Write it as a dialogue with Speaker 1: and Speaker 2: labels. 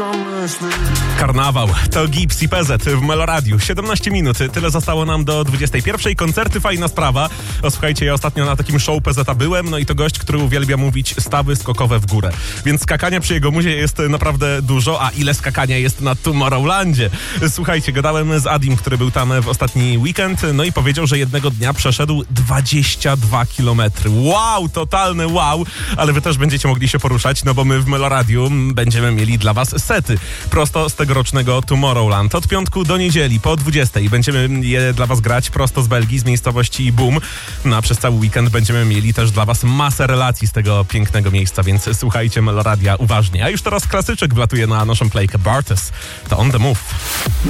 Speaker 1: Karnawał to Gips i PZ w Meloradiu. 17 minut, tyle zostało nam do 21. Koncerty, fajna sprawa. Słuchajcie, ja ostatnio na takim show PZ byłem, no i to gość, który uwielbia mówić stawy skokowe w górę. Więc skakania przy jego muzie jest naprawdę dużo, a ile skakania jest na Tomorrowlandzie. Słuchajcie, gadałem z Adim, który był tam w ostatni weekend, no i powiedział, że jednego dnia przeszedł 22 kilometry. Wow, totalny wow, ale wy też będziecie mogli się poruszać, no bo my w Meloradiu będziemy mieli dla was sety prosto z tegorocznego Tomorrowland. Od piątku do niedzieli po 20 będziemy je dla was grać prosto z Belgii, z miejscowości Boom. No a przez cały weekend będziemy mieli też dla was masę relacji z tego pięknego miejsca, więc słuchajcie Meloradia uważnie. A już teraz klasyczek wlatuje na naszą playkę. Bartes to On The Move.